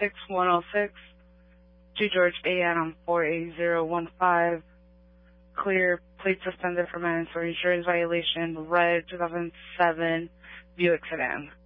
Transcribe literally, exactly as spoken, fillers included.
six one zero six, to George A. Adam four eight zero one five, clear, plate suspended for mandatory insurance violation, red two thousand seven Buick sedan.